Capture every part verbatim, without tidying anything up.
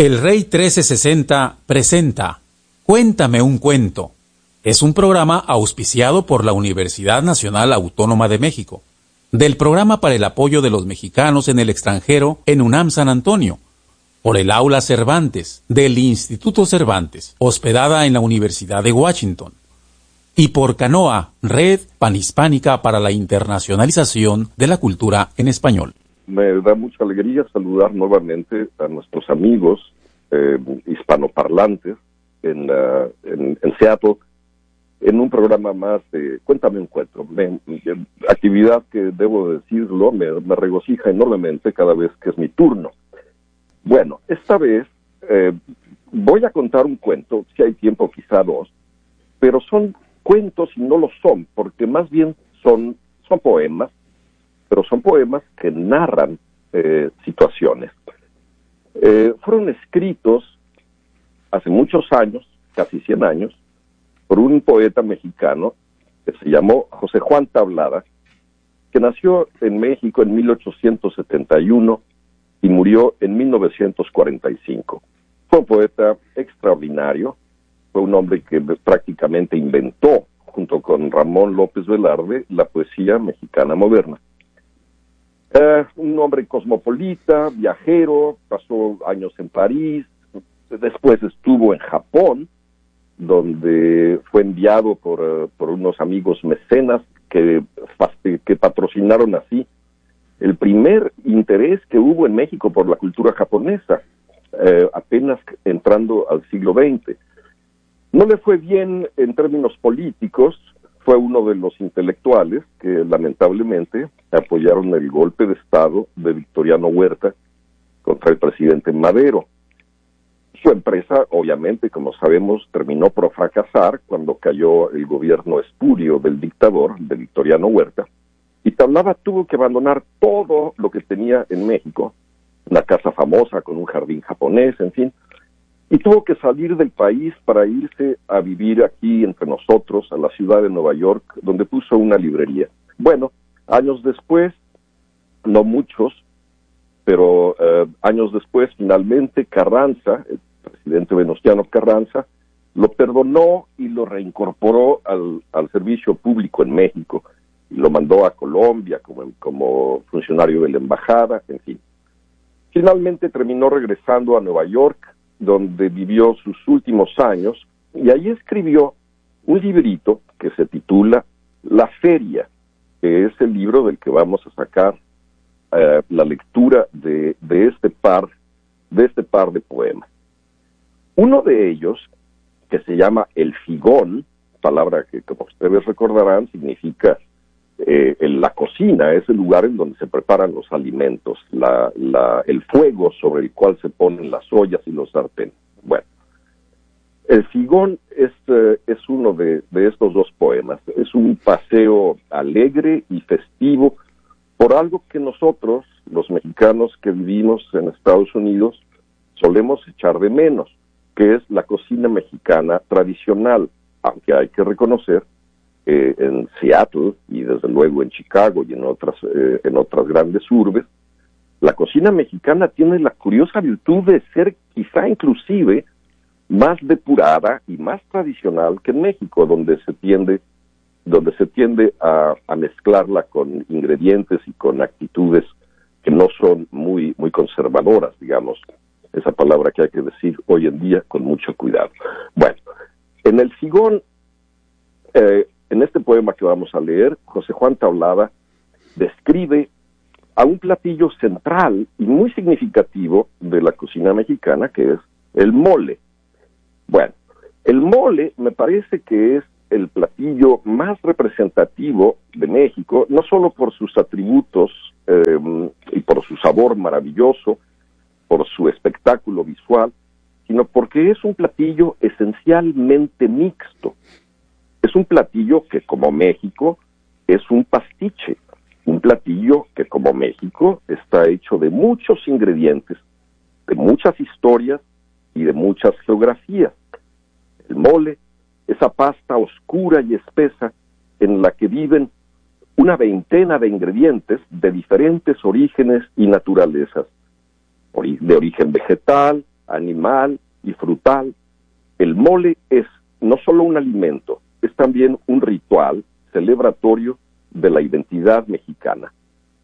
El Rey trece sesenta presenta Cuéntame un cuento. Es un programa auspiciado por la Universidad Nacional Autónoma de México, del Programa para el Apoyo de los Mexicanos en el Extranjero en UNAM San Antonio, por el Aula Cervantes del Instituto Cervantes, hospedada en la Universidad de Washington, y por Canoa, Red Panhispánica para la Internacionalización de la Cultura en Español. Me da mucha alegría saludar nuevamente a nuestros amigos eh, hispanoparlantes en, uh, en, en Seattle, en un programa más de Cuéntame un cuento. Me, actividad que, debo decirlo, me, me regocija enormemente cada vez que es mi turno. Bueno, esta vez eh, voy a contar un cuento, si hay tiempo quizá dos, pero son cuentos y no lo son, porque más bien son, son poemas, pero son poemas que narran eh, situaciones. Eh, fueron escritos hace muchos años, casi cien años, por un poeta mexicano que se llamó José Juan Tablada, que nació en México en mil ochocientos setenta y uno y murió en mil novecientos cuarenta y cinco. Fue un poeta extraordinario, fue un hombre que prácticamente inventó, junto con Ramón López Velarde, la poesía mexicana moderna. Uh, un hombre cosmopolita, viajero, pasó años en París, después estuvo en Japón, donde fue enviado por, uh, por unos amigos mecenas que, que patrocinaron así el primer interés que hubo en México por la cultura japonesa, uh, apenas entrando al siglo veinte. No le fue bien en términos políticos. Fue uno de los intelectuales que lamentablemente apoyaron el golpe de Estado de Victoriano Huerta contra el presidente Madero. Su empresa, obviamente, como sabemos, terminó por fracasar cuando cayó el gobierno espurio del dictador, de Victoriano Huerta, y Tablada tuvo que abandonar todo lo que tenía en México, una casa famosa con un jardín japonés, en fin, y tuvo que salir del país para irse a vivir aquí entre nosotros, a la ciudad de Nueva York, donde puso una librería. Bueno, años después, no muchos, pero eh, años después, finalmente, Carranza, el presidente Venustiano Carranza, lo perdonó y lo reincorporó al, al servicio público en México, y lo mandó a Colombia como, como funcionario de la embajada, en fin. Finalmente terminó regresando a Nueva York, donde vivió sus últimos años, y ahí escribió un librito que se titula La Feria, que es el libro del que vamos a sacar uh, la lectura de, de este par, de este par de poemas. Uno de ellos, que se llama El Figón, palabra que, como ustedes recordarán, significa eh, en la cocina, es el lugar en donde se preparan los alimentos, la, la, el fuego sobre el cual se ponen las ollas y los sartenes. Bueno, El Figón es, eh, es uno de, de estos dos poemas. Es un paseo alegre y festivo por algo que nosotros, los mexicanos que vivimos en Estados Unidos, solemos echar de menos, que es la cocina mexicana tradicional, aunque hay que reconocer Eh, en Seattle y desde luego en Chicago y en otras eh, en otras grandes urbes, la cocina mexicana tiene la curiosa virtud de ser quizá inclusive más depurada y más tradicional que en México, donde se tiende donde se tiende a, a mezclarla con ingredientes y con actitudes que no son muy muy conservadoras, digamos, esa palabra que hay que decir hoy en día con mucho cuidado. Bueno, en El Figón, eh, en este poema que vamos a leer, José Juan Tablada describe a un platillo central y muy significativo de la cocina mexicana, que es el mole. Bueno, el mole me parece que es el platillo más representativo de México, no solo por sus atributos eh, y por su sabor maravilloso, por su espectáculo visual, sino porque es un platillo esencialmente mixto. Es un platillo que, como México, es un pastiche, un platillo que, como México, está hecho de muchos ingredientes, de muchas historias y de muchas geografías. El mole, esa pasta oscura y espesa en la que viven una veintena de ingredientes de diferentes orígenes y naturalezas, de origen vegetal, animal y frutal. El mole es no solo un alimento, es también un ritual celebratorio de la identidad mexicana.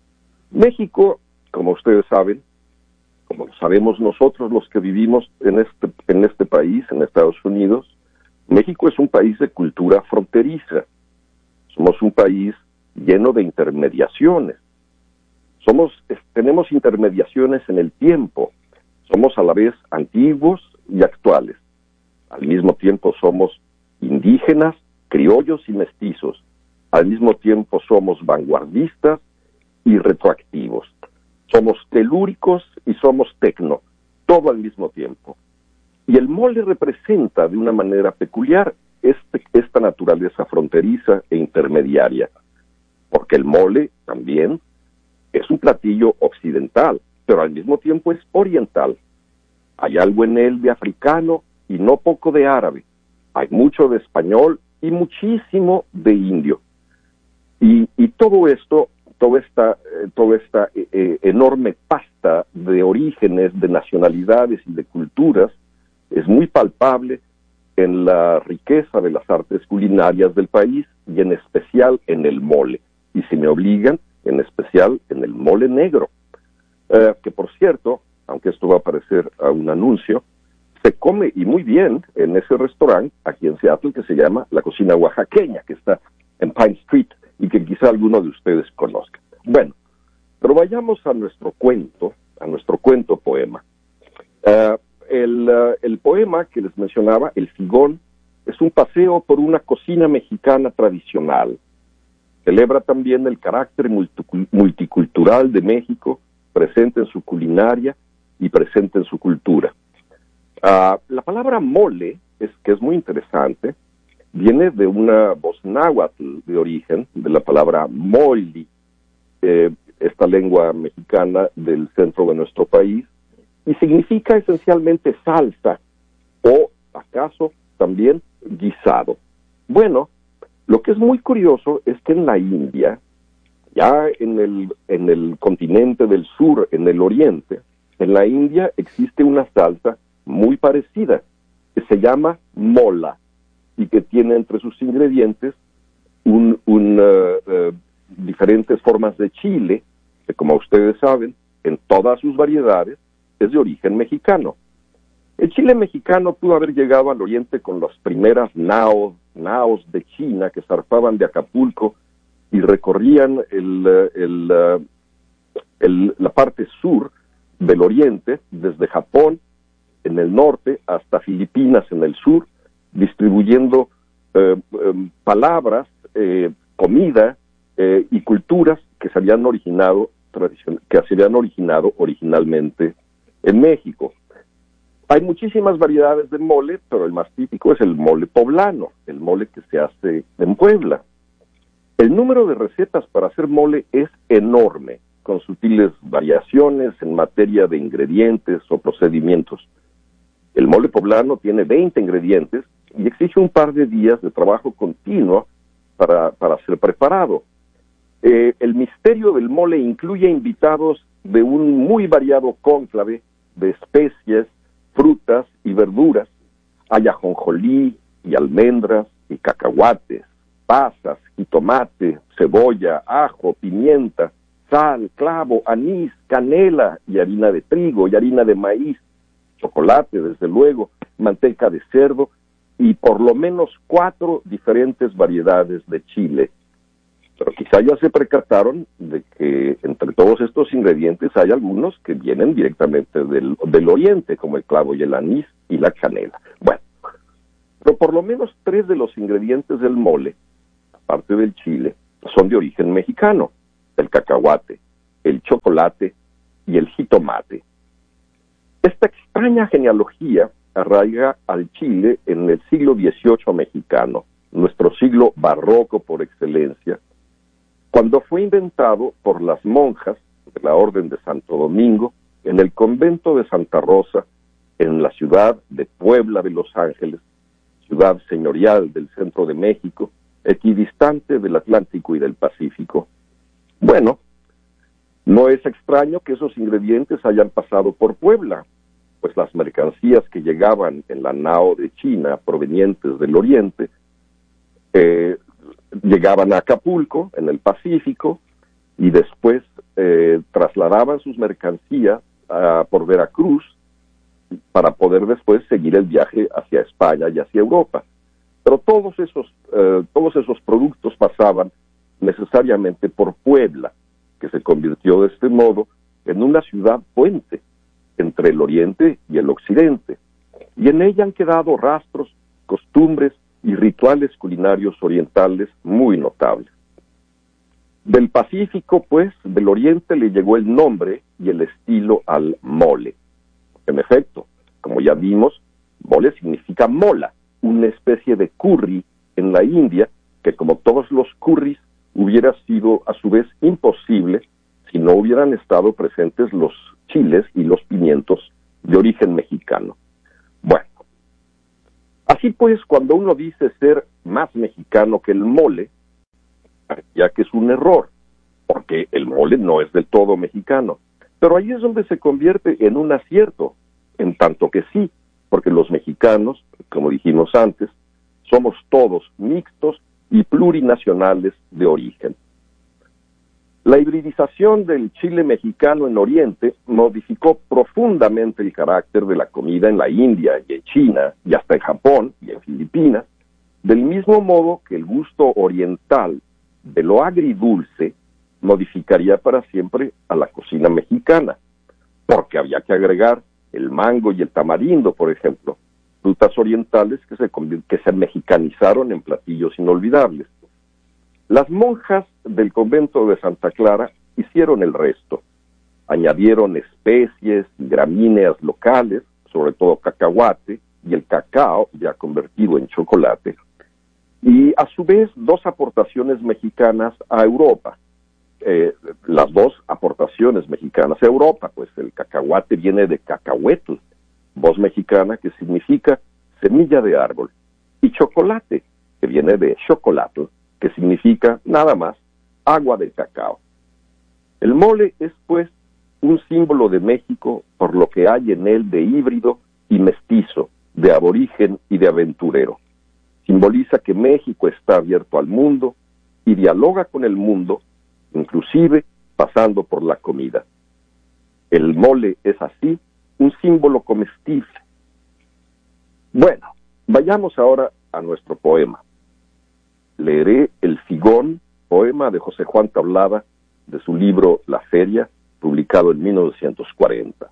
México, como ustedes saben, como lo sabemos nosotros los que vivimos en este, en este país, en Estados Unidos, México es un país de cultura fronteriza. Somos un país lleno de intermediaciones. Somos, tenemos intermediaciones en el tiempo. Somos a la vez antiguos y actuales. Al mismo tiempo somos indígenas, criollos y mestizos. Al mismo tiempo somos vanguardistas y retroactivos. Somos telúricos y somos tecno, todo al mismo tiempo. Y el mole representa de una manera peculiar este, esta naturaleza fronteriza e intermediaria, porque el mole también es un platillo occidental, pero al mismo tiempo es oriental. Hay algo en él de africano y no poco de árabe. Hay mucho de español y muchísimo de indio. Y, y todo esto, toda esta, eh, toda esta eh, eh, enorme pasta de orígenes, de nacionalidades y de culturas es muy palpable en la riqueza de las artes culinarias del país y en especial en el mole. Y si me obligan, en especial en el mole negro, eh, que por cierto, aunque esto va a parecer a un anuncio, se come y muy bien en ese restaurante aquí en Seattle que se llama La Cocina Oaxaqueña, que está en Pine Street y que quizá alguno de ustedes conozca. Bueno, pero vayamos a nuestro cuento, a nuestro cuento poema. Uh, el, uh, el poema que les mencionaba, El Figón, es un paseo por una cocina mexicana tradicional. Celebra también el carácter multicultural de México, presente en su culinaria y presente en su cultura. Uh, la palabra mole, es, que es muy interesante, viene de una voz náhuatl de origen, de la palabra moili, eh, esta lengua mexicana del centro de nuestro país, y significa esencialmente salsa, o acaso también guisado. Bueno, lo que es muy curioso es que en la India, ya en el, en el continente del sur, en el oriente, en la India existe una salsa muy parecida, que se llama mola, y que tiene entre sus ingredientes un, un, uh, uh, diferentes formas de chile, que como ustedes saben, en todas sus variedades, es de origen mexicano. El chile mexicano pudo haber llegado al oriente con las primeras naos, naos de China que zarpaban de Acapulco y recorrían el, el, uh, el, la parte sur del oriente, desde Japón en el norte hasta Filipinas en el sur, distribuyendo eh, eh, palabras, eh, comida eh, y culturas que se habían originado que se habían originado originalmente en México. Hay muchísimas variedades de mole, pero el más típico es el mole poblano, el mole que se hace en Puebla. El número de recetas para hacer mole es enorme, con sutiles variaciones en materia de ingredientes o procedimientos. El mole poblano tiene veinte ingredientes y exige un par de días de trabajo continuo para, para ser preparado. Eh, el misterio del mole incluye invitados de un muy variado cónclave de especies, frutas y verduras. Hay ajonjolí y almendras y cacahuates, pasas y tomate, cebolla, ajo, pimienta, sal, clavo, anís, canela y harina de trigo y harina de maíz, chocolate, desde luego, manteca de cerdo y por lo menos cuatro diferentes variedades de chile. Pero quizá ya se percataron de que entre todos estos ingredientes hay algunos que vienen directamente del, del oriente, como el clavo y el anís y la canela. Bueno, pero por lo menos tres de los ingredientes del mole, aparte del chile, son de origen mexicano: el cacahuate, el chocolate y el jitomate. Esta extraña genealogía arraiga al chile en el siglo dieciocho mexicano, nuestro siglo barroco por excelencia, cuando fue inventado por las monjas de la Orden de Santo Domingo en el convento de Santa Rosa, en la ciudad de Puebla de Los Ángeles, ciudad señorial del centro de México, equidistante del Atlántico y del Pacífico. Bueno, no es extraño que esos ingredientes hayan pasado por Puebla. pues las mercancías que llegaban en la nao de China provenientes del Oriente eh, llegaban a Acapulco, en el Pacífico, y después eh, trasladaban sus mercancías uh, por Veracruz para poder después seguir el viaje hacia España y hacia Europa. Pero todos esos, eh, todos esos productos pasaban necesariamente por Puebla, que se convirtió de este modo en una ciudad puente entre el Oriente y el Occidente, y en ella han quedado rastros, costumbres y rituales culinarios orientales muy notables. Del Pacífico, pues, del Oriente le llegó el nombre y el estilo al mole. En efecto, como ya vimos, mole significa mola, una especie de curry en la India que, como todos los curries, hubiera sido a su vez imposible si no hubieran estado presentes los chiles y los pimientos de origen mexicano. Bueno, así pues, cuando uno dice ser más mexicano que el mole, ya que es un error, porque el mole no es del todo mexicano, pero ahí es donde se convierte en un acierto, en tanto que sí, porque los mexicanos, como dijimos antes, somos todos mixtos y plurinacionales de origen. La hibridización del chile mexicano en Oriente modificó profundamente el carácter de la comida en la India y en China, y hasta en Japón y en Filipinas, del mismo modo que el gusto oriental de lo agridulce modificaría para siempre a la cocina mexicana, porque había que agregar el mango y el tamarindo, por ejemplo, frutas orientales que se, que se mexicanizaron en platillos inolvidables. Las monjas del convento de Santa Clara hicieron el resto. Añadieron especies y gramíneas locales, sobre todo cacahuate, y el cacao ya convertido en chocolate. Y a su vez dos aportaciones mexicanas a Europa. Eh, las dos aportaciones mexicanas a Europa, pues el cacahuate viene de cacahuetl, voz mexicana que significa semilla de árbol, y chocolate, que viene de chocolatl, que significa nada más agua de cacao. El mole es pues un símbolo de México por lo que hay en él de híbrido y mestizo, de aborigen y de aventurero. Simboliza que México está abierto al mundo y dialoga con el mundo, inclusive pasando por la comida. El mole es así un símbolo comestible. Bueno, vayamos ahora a nuestro poema. Leeré El Figón, poema de José Juan Tablada, de su libro La Feria, publicado en mil novecientos cuarenta.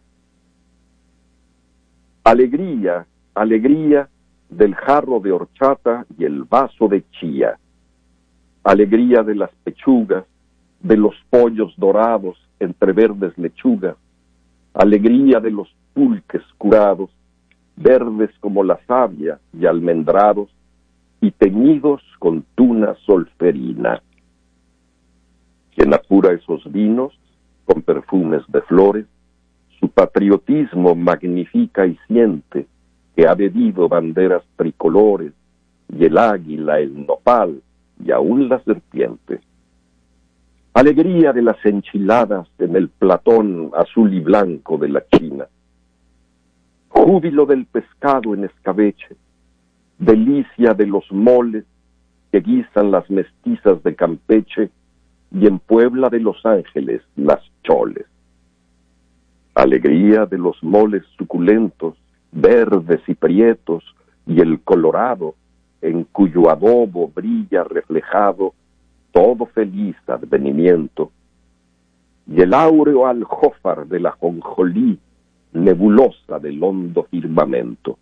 Alegría, alegría del jarro de horchata y el vaso de chía. Alegría de las pechugas, de los pollos dorados entre verdes lechugas. Alegría de los pulques curados, verdes como la savia y almendrados, y teñidos con tuna solferina. Quien apura esos vinos con perfumes de flores, su patriotismo magnifica y siente que ha bebido banderas tricolores, y el águila, el nopal y aún la serpiente. Alegría de las enchiladas en el platón azul y blanco de la China. Júbilo del pescado en escabeche, delicia de los moles que guisan las mestizas de Campeche, y en Puebla de Los Ángeles las choles. Alegría de los moles suculentos, verdes y prietos, y el colorado, en cuyo adobo brilla reflejado todo feliz advenimiento, y el áureo aljófar de la jonjolí, nebulosa del hondo firmamento.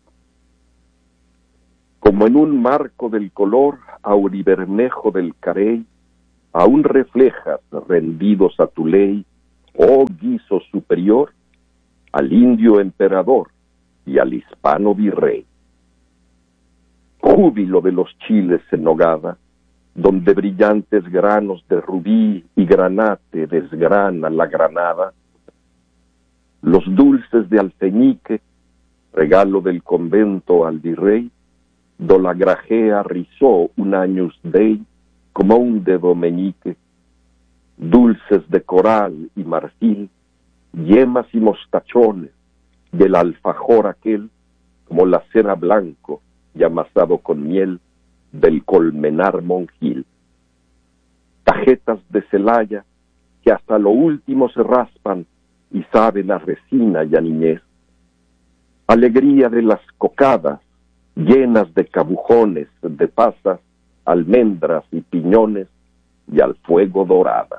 Como en un marco del color auribermejo del carey, aún reflejas, rendidos a tu ley, oh guiso superior, al indio emperador y al hispano virrey. Júbilo de los chiles en nogada, donde brillantes granos de rubí y granate desgrana la granada. Los dulces de alfeñique, regalo del convento al virrey, do la grajea rizó un años dei, como un dedo meñique. Dulces de coral y marfil, yemas y mostachones, y el alfajor aquel, como la cera blanco y amasado con miel del colmenar monjil. Tajetas de Celaya que hasta lo último se raspan y saben a resina y a niñez. Alegría de las cocadas, llenas de cabujones, de pasas, almendras y piñones, y al fuego dorada.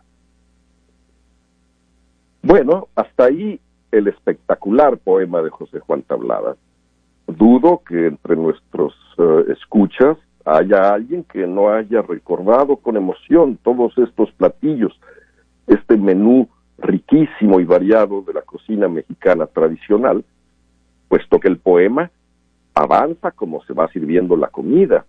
Bueno, hasta ahí el espectacular poema de José Juan Tablada. Dudo que entre nuestros uh, escuchas haya alguien que no haya recordado con emoción todos estos platillos, este menú riquísimo y variado de la cocina mexicana tradicional, puesto que el poema avanza como se va sirviendo la comida.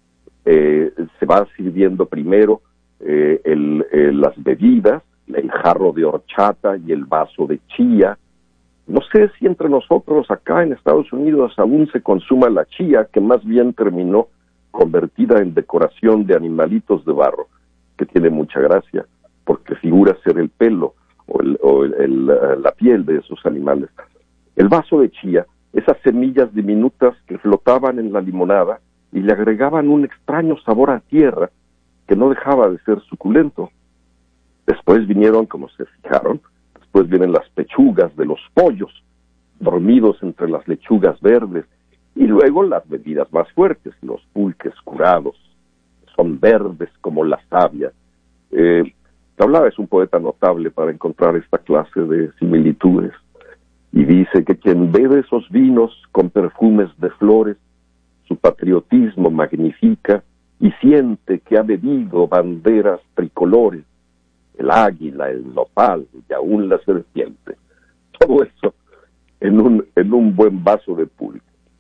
Eh, se va sirviendo primero eh, el, eh, las bebidas, el jarro de horchata y el vaso de chía. No sé si entre nosotros acá en Estados Unidos aún se consuma la chía, que más bien terminó convertida en decoración de animalitos de barro, que tiene mucha gracia, porque figura ser el pelo o, el, o el, el, la piel de esos animales. El vaso de chía, esas semillas diminutas que flotaban en la limonada y le agregaban un extraño sabor a tierra que no dejaba de ser suculento. Después vinieron, como se fijaron, después vienen las pechugas de los pollos, dormidos entre las lechugas verdes, y luego las bebidas más fuertes, los pulques curados, son verdes como la savia. Eh, Tablada es un poeta notable para encontrar esta clase de similitudes, y dice que quien bebe esos vinos con perfumes de flores, su patriotismo magnifica y siente que ha bebido banderas tricolores, el águila, el nopal y aún la serpiente. Todo eso en un, en un buen vaso de pulque.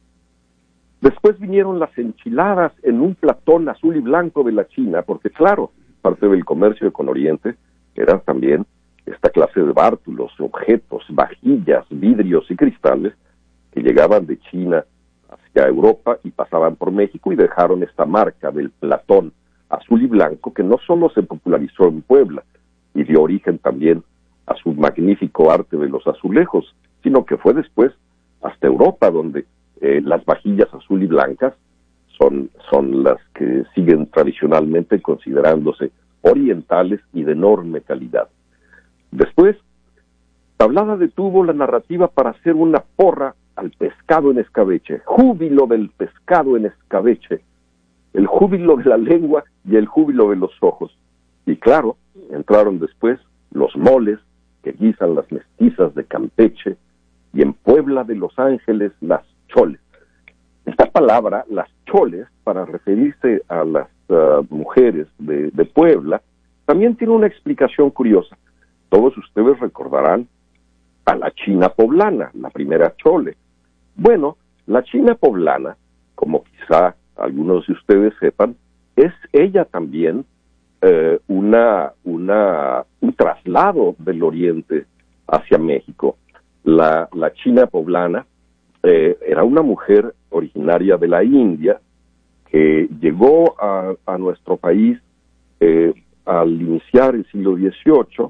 Después vinieron las enchiladas en un platón azul y blanco de la China, porque claro, parte del comercio con Oriente era también esta clase de bártulos, objetos, vajillas, vidrios y cristales que llegaban de China hacia Europa y pasaban por México y dejaron esta marca del platón azul y blanco que no solo se popularizó en Puebla y dio origen también a su magnífico arte de los azulejos, sino que fue después hasta Europa, donde eh, las vajillas azul y blancas son, son las que siguen tradicionalmente considerándose orientales y de enorme calidad. Después, Tablada detuvo la narrativa para hacer una porra al pescado en escabeche, júbilo del pescado en escabeche, el júbilo de la lengua y el júbilo de los ojos. Y claro, entraron después los moles que guisan las mestizas de Campeche y en Puebla de Los Ángeles las choles. Esta palabra, las choles, para referirse a las uh, mujeres de, de Puebla, también tiene una explicación curiosa. Todos ustedes recordarán a la China poblana, la primera chole. Bueno, la China poblana, como quizá algunos de ustedes sepan, es ella también eh, una, una, un traslado del Oriente hacia México. La, la China poblana eh, era una mujer originaria de la India que llegó a, a nuestro país eh, al iniciar el siglo dieciocho,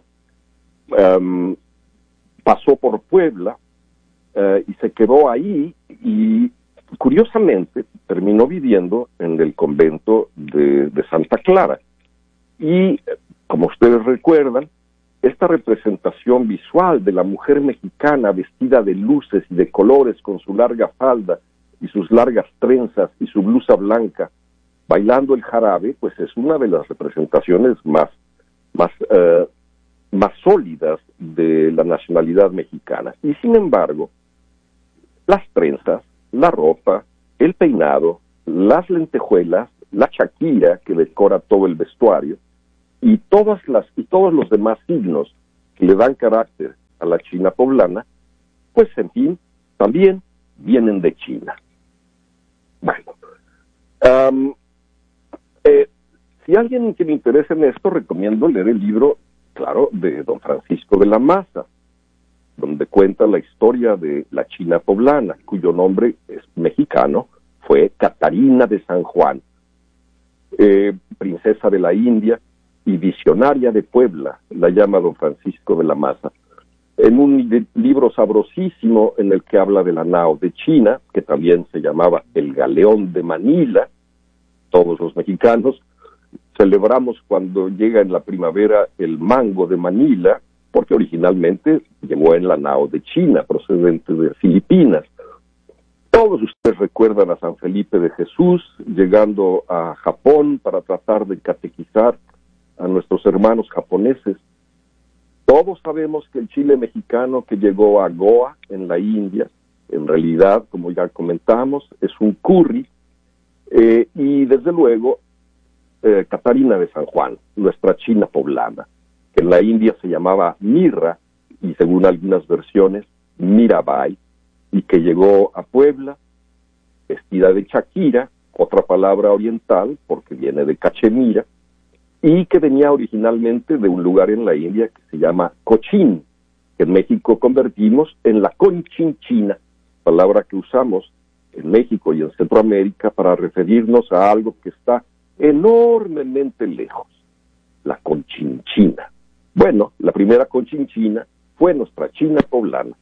um, pasó por Puebla uh, y se quedó ahí y curiosamente terminó viviendo en el convento de, de Santa Clara. Y como ustedes recuerdan, esta representación visual de la mujer mexicana vestida de luces y de colores con su larga falda y sus largas trenzas y su blusa blanca bailando el jarabe, pues es una de las representaciones más, más, uh, más sólidas de la nacionalidad mexicana. Y sin embargo, las trenzas, la ropa, el peinado, las lentejuelas, la chaquira que decora todo el vestuario y todas las y todos los demás signos que le dan carácter a la China poblana, pues en fin, también vienen de China. Bueno, um, eh, si alguien que le interese en esto, recomiendo leer el libro, claro, de don Francisco de la Maza, donde cuenta la historia de la China poblana, cuyo nombre es mexicano, fue Catarina de San Juan, eh, princesa de la India y visionaria de Puebla, la llama don Francisco de la Maza. en un li- libro sabrosísimo en el que habla de la nao de China, que también se llamaba El Galeón de Manila. Todos los mexicanos celebramos cuando llega en la primavera el mango de Manila, porque originalmente llegó en la nao de China, procedente de Filipinas. Todos ustedes recuerdan a San Felipe de Jesús llegando a Japón para tratar de catequizar a nuestros hermanos japoneses. Todos sabemos que el chile mexicano que llegó a Goa, en la India, en realidad, como ya comentamos, es un curry. Eh, y desde luego, eh, Catarina de San Juan, nuestra china poblana, que en la India se llamaba Mirra, y según algunas versiones, Mirabai, y que llegó a Puebla, vestida de Shakira, otra palabra oriental, porque viene de Cachemira, y que venía originalmente de un lugar en la India que se llama Cochín, que en México convertimos en la conchinchina, palabra que usamos en México y en Centroamérica para referirnos a algo que está enormemente lejos, la conchinchina. Bueno, la primera conchinchina fue nuestra china poblana.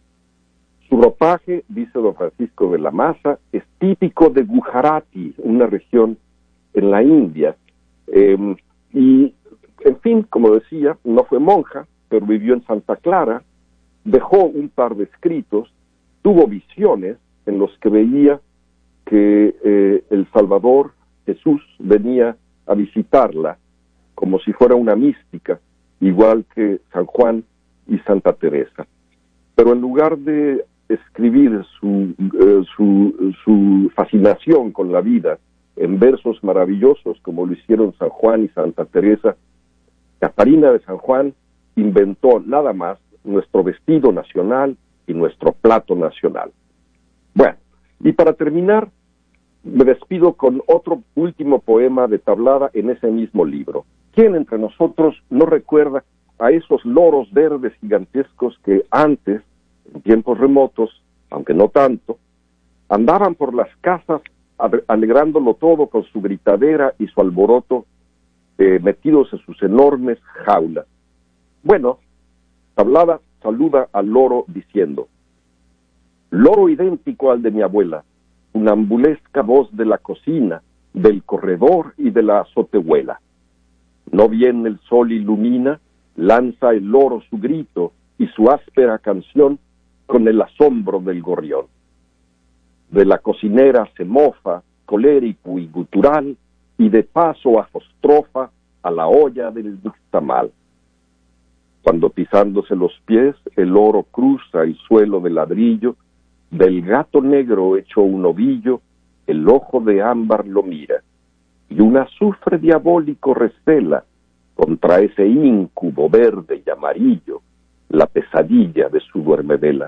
Su ropaje, dice don Francisco de la Maza, es típico de Gujarati, una región en la India. Eh, y, en fin, como decía, no fue monja, pero vivió en Santa Clara, dejó un par de escritos, tuvo visiones en los que veía que eh, el Salvador, Jesús, venía a visitarla como si fuera una mística, igual que San Juan y Santa Teresa. Pero en lugar de escribir su, eh, su, su fascinación con la vida en versos maravillosos como lo hicieron San Juan y Santa Teresa, Catarina de San Juan inventó nada más nuestro vestido nacional y nuestro plato nacional. Bueno, y para terminar, me despido con otro último poema de Tablada en ese mismo libro. ¿Quién entre nosotros no recuerda a esos loros verdes gigantescos que antes, en tiempos remotos, aunque no tanto, andaban por las casas alegrándolo todo con su gritadera y su alboroto, eh, metidos en sus enormes jaulas? Bueno, Tablada saluda al loro diciendo: loro idéntico al de mi abuela, funambulesca voz de la cocina, del corredor y de la azotehuela. No bien el sol ilumina, lanza el loro su grito y su áspera canción con el asombro del gorrión. De la cocinera se mofa, colérico y gutural, y de paso apostrofa a la olla del nixtamal. Cuando pisándose los pies, el loro cruza el suelo de ladrillo, del gato negro hecho un ovillo, el ojo de ámbar lo mira, y un azufre diabólico recela contra ese íncubo verde y amarillo, la pesadilla de su duermevela.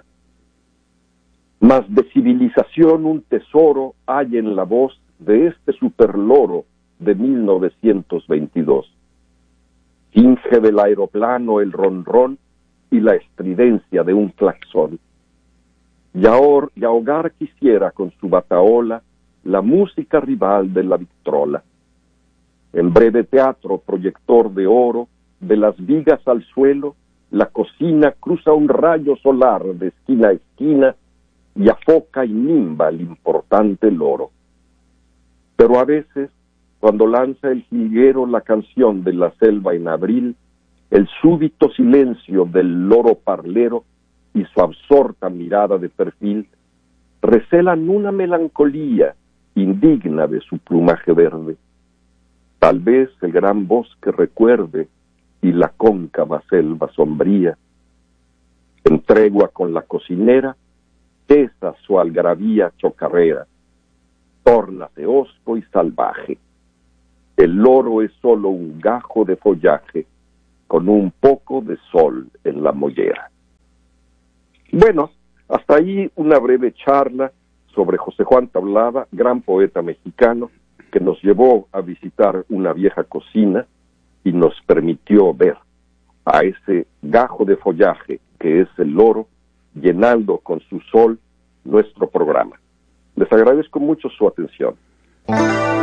Mas de civilización un tesoro hay en la voz de este superloro de mil novecientos veintidós. Finge del aeroplano el ronrón y la estridencia de un claxón. Y, ahor, y ahogar quisiera con su bataola la música rival de la victrola. En breve teatro proyector de oro, de las vigas al suelo, la cocina cruza un rayo solar de esquina a esquina y afoca y nimba el importante loro. Pero a veces, cuando lanza el jilguero la canción de la selva en abril, el súbito silencio del loro parlero y su absorta mirada de perfil recelan una melancolía indigna de su plumaje verde. Tal vez el gran bosque recuerde y la cóncava selva sombría. En tregua con la cocinera, cesa su algarabía chocarrera, tórnase hosco y salvaje. El loro es solo un gajo de follaje con un poco de sol en la mollera. Bueno, hasta ahí una breve charla sobre José Juan Tablada, gran poeta mexicano, que nos llevó a visitar una vieja cocina y nos permitió ver a ese gajo de follaje que es el loro, llenando con su sol nuestro programa. Les agradezco mucho su atención.